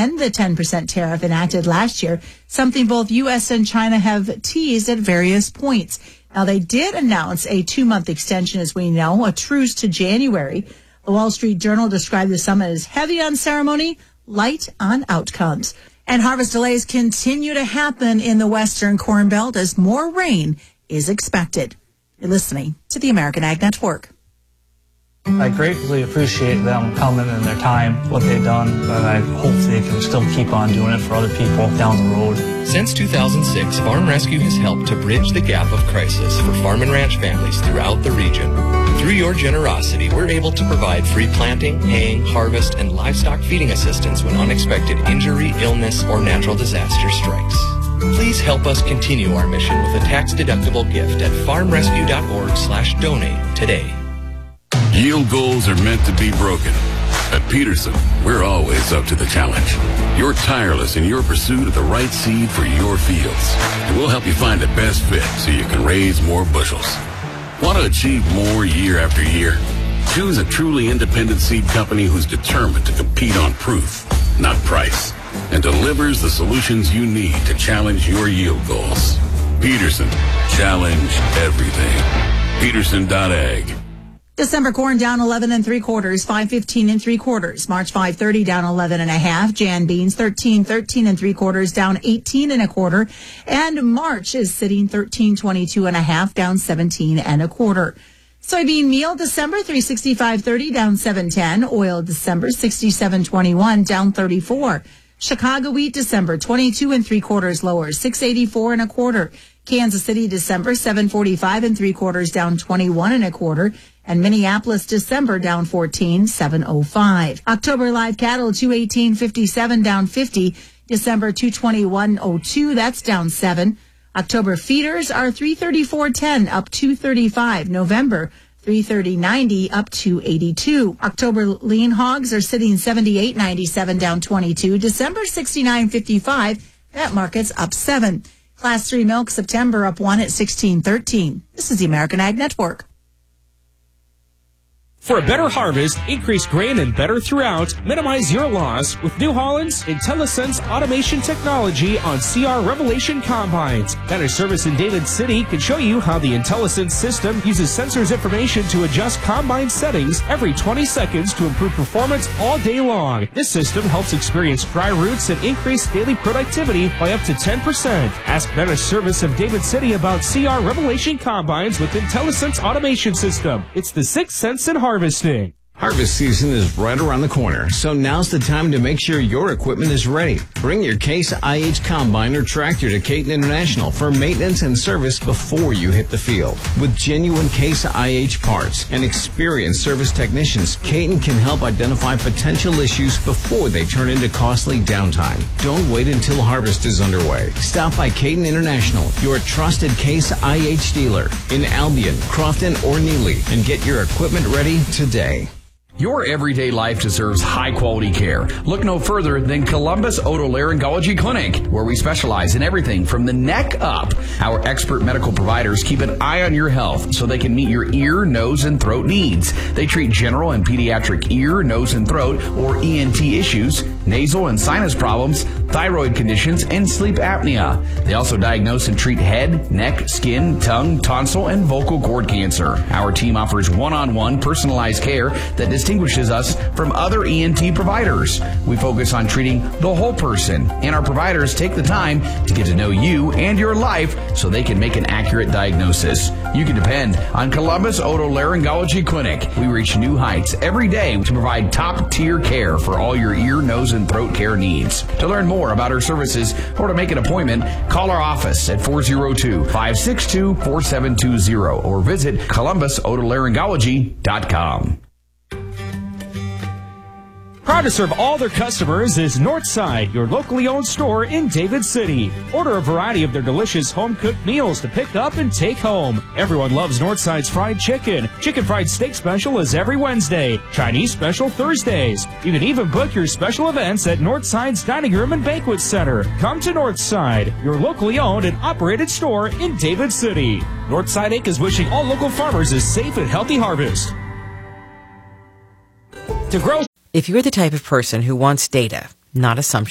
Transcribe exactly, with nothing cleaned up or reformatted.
end the ten percent tariff enacted last year, something both U S and China have teased at various points. Now, they did announce a two-month extension, as we know, a truce to January. The Wall Street Journal described the summit as heavy on ceremony, light on outcomes. And harvest delays continue to happen in the Western Corn Belt as more rain is expected. You're listening to the American Ag Network. I greatly appreciate them coming and their time, what they've done, but I hope they can still keep on doing it for other people down the road. Since two thousand six, Farm Rescue has helped to bridge the gap of crisis for farm and ranch families throughout the region. Through your generosity, we're able to provide free planting, haying, harvest, and livestock feeding assistance when unexpected injury, illness, or natural disaster strikes. Please help us continue our mission with a tax-deductible gift at farmrescue.org slash donate today. Yield goals are meant to be broken. At Peterson, we're always up to the challenge. You're tireless in your pursuit of the right seed for your fields. And we'll help you find the best fit so you can raise more bushels. Want to achieve more year after year? Choose a truly independent seed company who's determined to compete on proof, not price, and delivers the solutions you need to challenge your yield goals. Peterson, challenge everything. Peterson dot ag. December corn down eleven and three quarters, five fifteen and three quarters. March five thirty down eleven and a half. Jan beans thirteen, thirteen and three quarters, down eighteen and a quarter. And March is sitting thirteen twenty-two and a half, down seventeen and a quarter. Soybean meal December three sixty-five thirty, down seven ten. Oil December sixty-seven twenty-one, down thirty-four. Chicago wheat December twenty-two and three quarters, lower six eighty-four and a quarter. Kansas City December seven forty-five and three quarters, down twenty-one and a quarter. And Minneapolis December down fourteen, seven oh five. October live cattle two eighteen fifty-seven, down fifty. December two twenty-one oh two, that's down seven. October feeders are three thirty-four ten, up two thirty-five. November three thirty ninety, up two eighty-two. October lean hogs are sitting seventy-eight ninety-seven, down twenty-two. December sixty-nine fifty-five, that market's up seven. Class three milk September up one at sixteen thirteen. This is the American Ag Network. For a better harvest, increase grain and better throughout, minimize your loss with New Holland's IntelliSense automation technology on C R Revelation combines. Better Service in David City can show you how the IntelliSense system uses sensors information to adjust combine settings every twenty seconds to improve performance all day long. This system helps experience dry roots and increase daily productivity by up to ten percent. Ask Better Service of David City about C R Revelation combines with IntelliSense automation system. It's the sixth sense in harvesting. Harvest season is right around the corner, so now's the time to make sure your equipment is ready. Bring your Case I H combine or tractor to Caton International for maintenance and service before you hit the field. With genuine Case I H parts and experienced service technicians, Caton can help identify potential issues before they turn into costly downtime. Don't wait until harvest is underway. Stop by Caton International, your trusted Case I H dealer in Albion, Crofton, or Neely, and get your equipment ready today. Your everyday life deserves high-quality care. Look no further than Columbus Otolaryngology Clinic, where we specialize in everything from the neck up. Our expert medical providers keep an eye on your health so they can meet your ear, nose, and throat needs. They treat general and pediatric ear, nose, and throat, or E N T issues, nasal and sinus problems, thyroid conditions, and sleep apnea. They also diagnose and treat head, neck, skin, tongue, tonsil, and vocal cord cancer. Our team offers one-on-one personalized care that distinguishes us from other E N T providers. We focus on treating the whole person, and our providers take the time to get to know you and your life so they can make an accurate diagnosis. You can depend on Columbus Otolaryngology Clinic. We reach new heights every day to provide top-tier care for all your ear, nose, and throat care needs. To learn more about our services or to make an appointment, call our office at four oh two, five six two, four seven two zero or visit columbus otolaryngology dot com. Proud to serve all their customers is Northside, your locally owned store in David City. Order a variety of their delicious home-cooked meals to pick up and take home. Everyone loves Northside's fried chicken. Chicken fried steak special is every Wednesday. Chinese special Thursdays. You can even book your special events at Northside's Dining Room and Banquet Center. Come to Northside, your locally owned and operated store in David City. Northside Incorporated is wishing all local farmers a safe and healthy harvest. To grow. If you're the type of person who wants data, not assumptions,